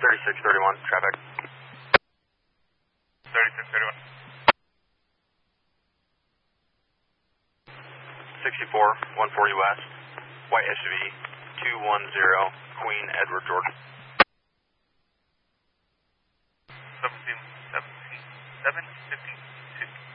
3631, traffic. 3631. 64, 140 west, white SUV, 210, Queen Edward Jordan. 17, 17, 7, 15.